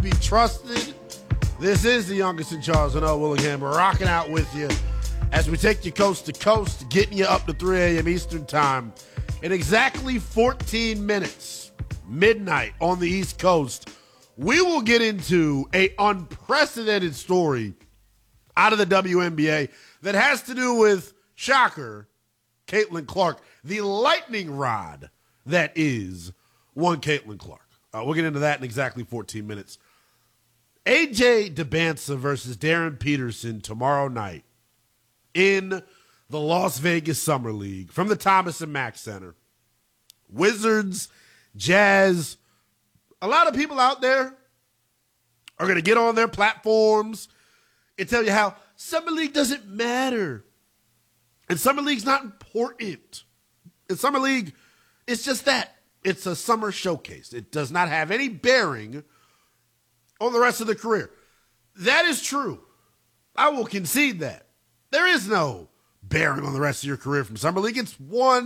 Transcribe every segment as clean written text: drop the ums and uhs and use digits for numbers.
be trusted. This is the youngest in Charles and L. Willingham. We're rocking out with you as we take you coast to coast, getting you up to 3 a.m. Eastern time in exactly 14 minutes, midnight on the East Coast. We will get into an unprecedented story out of the WNBA that has to do with, shocker, Caitlin Clark, the lightning rod that is one Caitlin Clark. We'll get into that in exactly 14 minutes. AJ Dybantsa versus Darren Peterson tomorrow night in the Las Vegas Summer League from the Thomas & Mack Center. Wizards, Jazz, a lot of people out there are going to get on their platforms and tell you how Summer League doesn't matter. And Summer League's not important. And Summer League, it's just that. It's a summer showcase. It does not have any bearing on the rest of the career. That is true. I will concede that. There is no bearing on the rest of your career from Summer League. It's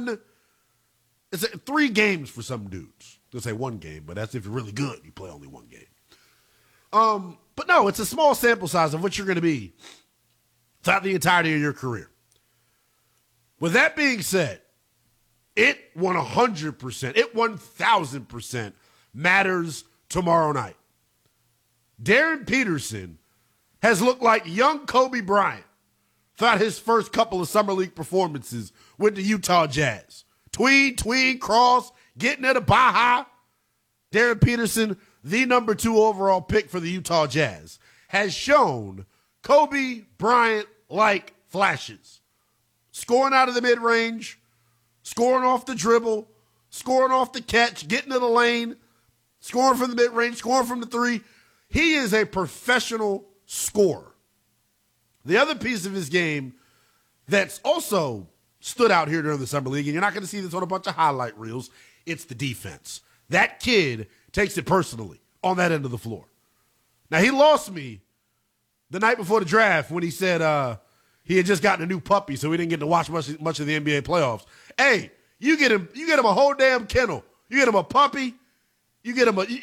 3 games for some dudes. They'll say 1 game, but that's if you're really good. You play only 1 game. But no, it's a small sample size of what you're going to be throughout the entirety of your career. With that being said, it 100%, it 1,000% matters tomorrow night. Darren Peterson has looked like young Kobe Bryant throughout his first couple of Summer League performances with the Utah Jazz. Tween, cross, getting at a Baja. Darren Peterson, the number 2 overall pick for the Utah Jazz, has shown Kobe Bryant-like flashes. Scoring out of the mid-range, scoring off the dribble, scoring off the catch, getting to the lane, scoring from the mid-range, scoring from the 3. He is a professional scorer. The other piece of his game that's also stood out here during the Summer League, and you're not going to see this on a bunch of highlight reels, it's the defense. That kid takes it personally on that end of the floor. Now, he lost me the night before the draft when he said he had just gotten a new puppy, so he didn't get to watch much of the NBA playoffs. Hey, you get him a whole damn kennel. You get him a puppy. You get him a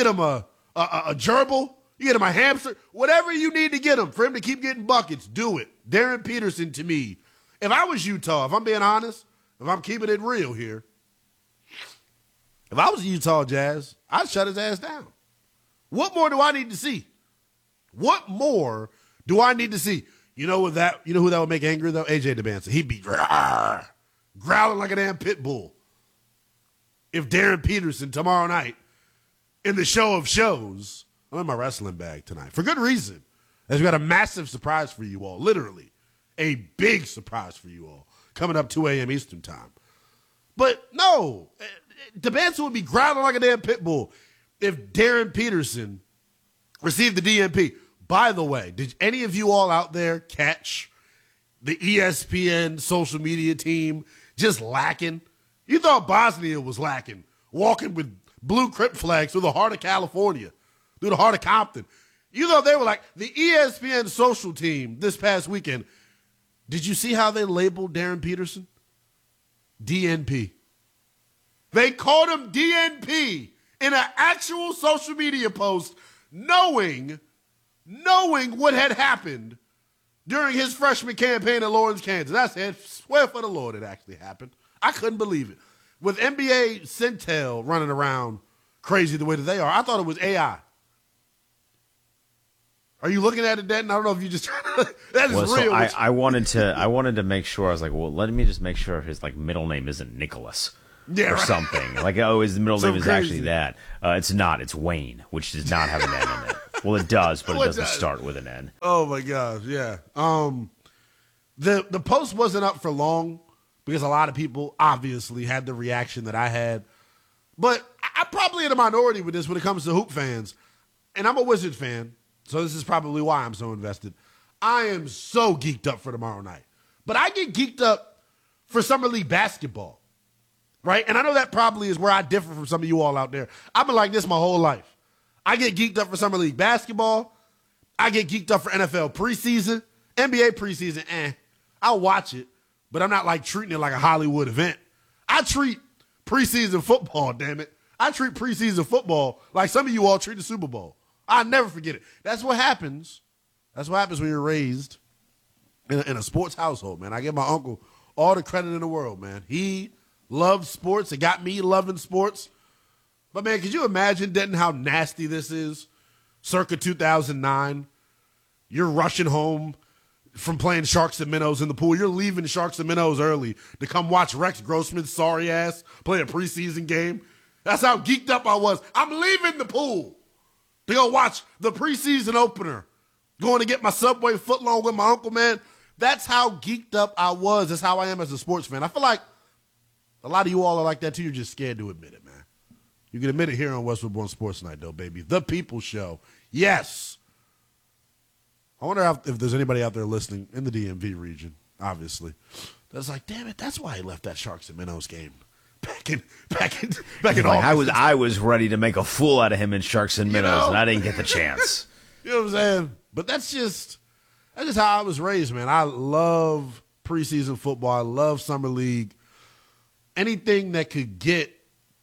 gerbil. You get him a hamster. Whatever you need to get him for him to keep getting buckets, do it. Darren Peterson, to me, if I was Utah, if I'm being honest, if I'm keeping it real here, if I was the Utah Jazz, I'd shut his ass down. What more do I need to see? What more do I need to see? You know who that would make angry, though? AJ Dybantsa. He'd be growling like a damn pit bull. If Darren Peterson tomorrow night in the show of shows, I'm in my wrestling bag tonight for good reason. As we got a massive surprise for you all, literally a big surprise for you all coming up 2 a.m. Eastern time. But no, Dybantsa would be growling like a damn pit bull if Darren Peterson received the DNP. By the way, did any of you all out there catch the ESPN social media team just lacking? You thought Bosnia was lacking, walking with blue crypt flags through the heart of California, through the heart of Compton. You thought they were like the ESPN social team this past weekend. Did you see how they labeled Darren Peterson? DNP. They called him DNP in an actual social media post, knowing what had happened during his freshman campaign in Lawrence, Kansas. I said, swear for the Lord it actually happened. I couldn't believe it. With NBA Centel running around crazy the way that they are, I thought it was AI. Are you looking at it, Denton? I don't know if you just that is real. I wanted to make sure. I was like, well, let me just make sure his middle name isn't Nicholas. Yeah, or right. something. His middle name is actually that. It's not. It's Wayne, which does not have an N in it. Well, it does, but it doesn't start with an N. Oh my gosh, yeah. The post wasn't up for long because a lot of people obviously had the reaction that I had. But I'm probably in a minority with this when it comes to hoop fans. And I'm a Wizard fan, so this is probably why I'm so invested. I am so geeked up for tomorrow night. But I get geeked up for Summer League basketball. Right? And I know that probably is where I differ from some of you all out there. I've been like this my whole life. I get geeked up for Summer League basketball. I get geeked up for NFL preseason. NBA preseason, I'll watch it, but I'm not treating it like a Hollywood event. I treat preseason football, damn it. I treat preseason football like some of you all treat the Super Bowl. I'll never forget it. That's what happens. That's what happens when you're raised in a sports household, man. I give my uncle all the credit in the world, man. He loved sports. It got me loving sports. But, man, could you imagine, Denton, how nasty this is? Circa 2009, you're rushing home from playing Sharks and Minnows in the pool. You're leaving Sharks and Minnows early to come watch Rex Grossman's sorry ass play a preseason game. That's how geeked up I was. I'm leaving the pool to go watch the preseason opener. Going to get my Subway footlong with my uncle, man. That's how geeked up I was. That's how I am as a sports fan. I feel like a lot of you all are like that too. You're just scared to admit it, man. You can admit it here on Westwood Born Sports Night, though, baby. The People Show. Yes. I wonder if there's anybody out there listening in the DMV region, obviously, that's like, damn it, that's why he left that Sharks and Minnows game back in like, August. I was ready to make a fool out of him in Sharks and Minnows, and I didn't get the chance. You know what I'm saying? But that's just how I was raised, man. I love preseason football. I love summer league. Anything that can get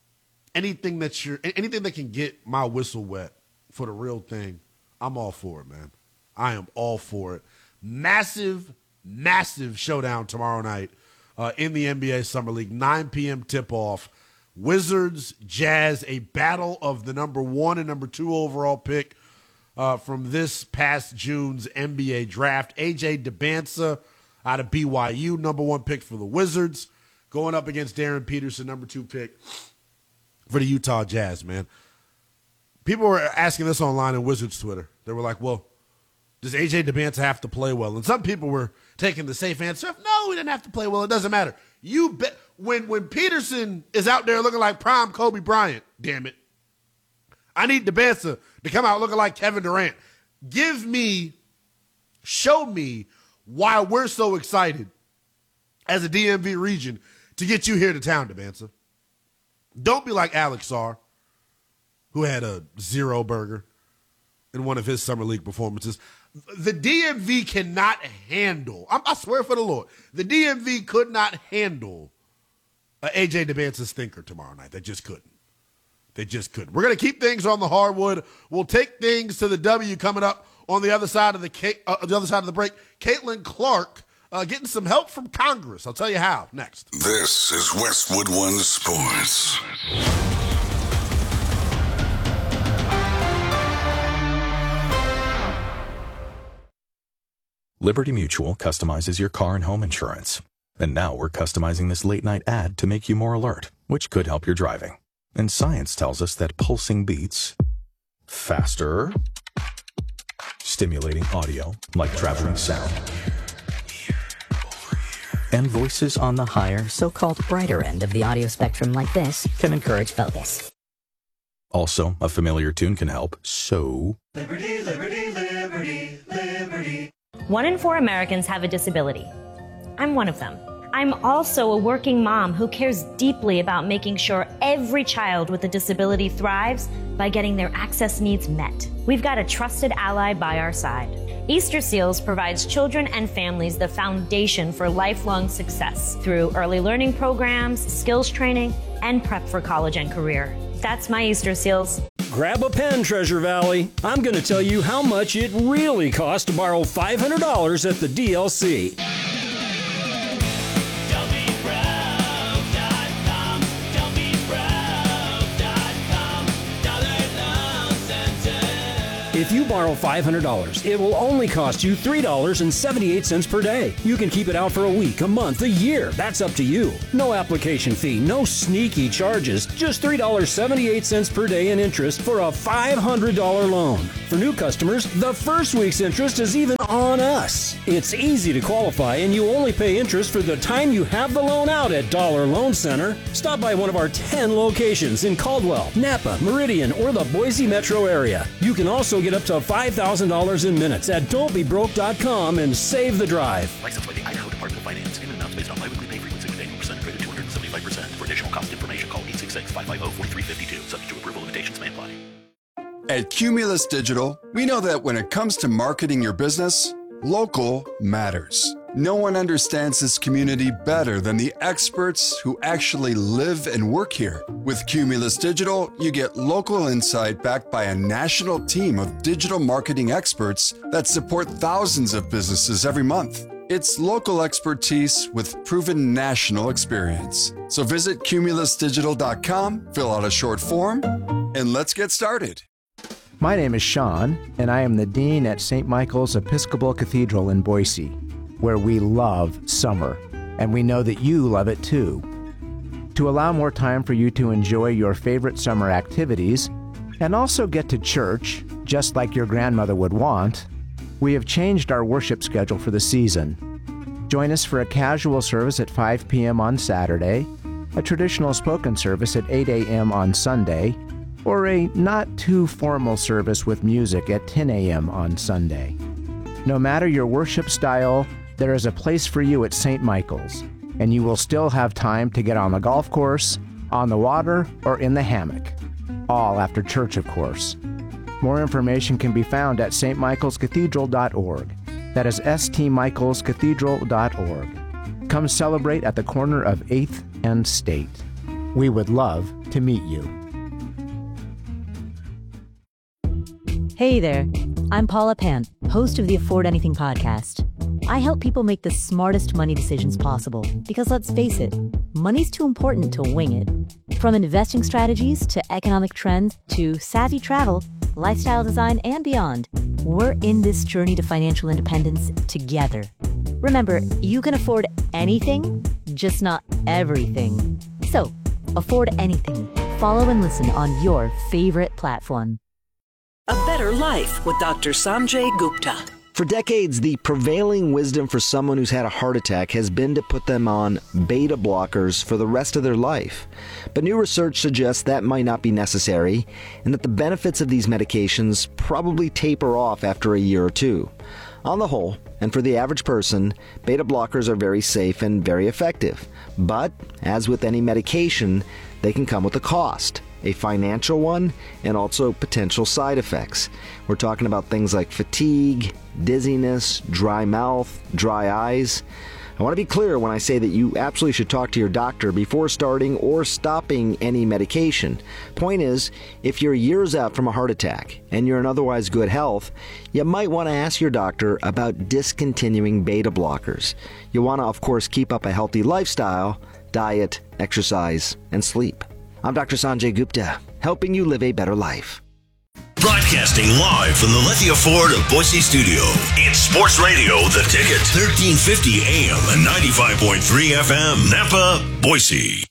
my whistle wet for the real thing, I'm all for it, man. I am all for it. Massive, massive showdown tomorrow night in the NBA Summer League. 9 p.m. tip-off. Wizards, Jazz, a battle of the number 1 and number 2 overall pick from this past June's NBA draft. A.J. Dembele out of BYU, number 1 pick for the Wizards, going up against Darren Peterson, number 2 pick for the Utah Jazz, man. People were asking this online in Wizards Twitter. They were like, well, does A.J. Dembele have to play well? And some people were taking the safe answer. No, he didn't have to play well. It doesn't matter. You bet when Peterson is out there looking like prime Kobe Bryant, damn it, I need Dembele to come out looking like Kevin Durant. Show me why we're so excited as a DMV region to get you here to town, Dembele. Don't be like Alex Sarr, who had a 0 burger in one of his summer league performances. The DMV cannot handle, I swear for the Lord, the DMV could not handle A.J. Dembele's thinker tomorrow night. They just couldn't. We're going to keep things on the hardwood. We'll take things to the W coming up on the other side of the break. Caitlin Clark getting some help from Congress. I'll tell you how next. This is Westwood One Sports. Liberty Mutual customizes your car and home insurance. And now we're customizing this late-night ad to make you more alert, which could help your driving. And science tells us that pulsing beats faster, stimulating audio like traveling sound, and voices on the higher, so-called brighter end of the audio spectrum like this can encourage focus. Also, a familiar tune can help, so... Liberty, liberty, liberty, liberty. 1 in 4 Americans have a disability. I'm one of them. I'm also a working mom who cares deeply about making sure every child with a disability thrives by getting their access needs met. We've got a trusted ally by our side. Easter Seals provides children and families the foundation for lifelong success through early learning programs, skills training, and prep for college and career. That's my Easter Seals. Grab a pen, Treasure Valley. I'm going to tell you how much it really costs to borrow $500 at the DLC. If you borrow $500, it will only cost you $3.78 per day. You can keep it out for a week, a month, a year. That's up to you. No application fee, no sneaky charges, just $3.78 per day in interest for a $500 loan. For new customers, the first week's interest is even on us. It's easy to qualify, and you only pay interest for the time you have the loan out at Dollar Loan Center. Stop by one of our 10 locations in Caldwell, Napa, Meridian, or the Boise metro area. You can also get up to $5,000 in minutes at don'tbebroke.com and save the drive. Licensed by the Idaho Department of Finance. Payment amounts based on biweekly pay frequency with annual percentage rate of 275%. For additional cost information, call 866-550-4352. Subject to approval, limitations may apply. At Cumulus Digital, we know that when it comes to marketing your business, local matters. No one understands this community better than the experts who actually live and work here. With Cumulus Digital, you get local insight backed by a national team of digital marketing experts that support thousands of businesses every month. It's local expertise with proven national experience. So visit cumulusdigital.com, fill out a short form, and let's get started. My name is Sean, and I am the Dean at St. Michael's Episcopal Cathedral in Boise, where we love summer, and we know that you love it too. To allow more time for you to enjoy your favorite summer activities, and also get to church, just like your grandmother would want, we have changed our worship schedule for the season. Join us for a casual service at 5 p.m. on Saturday, a traditional spoken service at 8 a.m. on Sunday, or a not-too-formal service with music at 10 a.m. on Sunday. No matter your worship style, there is a place for you at St. Michael's, and you will still have time to get on the golf course, on the water, or in the hammock. All after church, of course. More information can be found at stmichaelscathedral.org. That is stmichaelscathedral.org. Come celebrate at the corner of 8th and State. We would love to meet you. Hey there, I'm Paula Pant, host of the Afford Anything podcast. I help people make the smartest money decisions possible because, let's face it, money's too important to wing it. From investing strategies to economic trends to savvy travel, lifestyle design, and beyond, we're in this journey to financial independence together. Remember, you can afford anything, just not everything. So, afford anything. Follow and listen on your favorite platform. A Better Life with Dr. Sanjay Gupta. For decades, the prevailing wisdom for someone who's had a heart attack has been to put them on beta blockers for the rest of their life. But new research suggests that might not be necessary, and that the benefits of these medications probably taper off after a year or two. On the whole, and for the average person, beta blockers are very safe and very effective. But, as with any medication, they can come with a cost. A financial one, and also potential side effects. We're talking about things like fatigue, dizziness, dry mouth, dry eyes. I want to be clear when I say that you absolutely should talk to your doctor before starting or stopping any medication. Point is, if you're years out from a heart attack and you're in otherwise good health, you might want to ask your doctor about discontinuing beta blockers. You want to, of course, keep up a healthy lifestyle, diet, exercise, and sleep. I'm Dr. Sanjay Gupta, helping you live a better life. Broadcasting live from the Lithia Ford of Boise studio. It's Sports Radio, The Ticket, 1350 AM and 95.3 FM, Napa, Boise.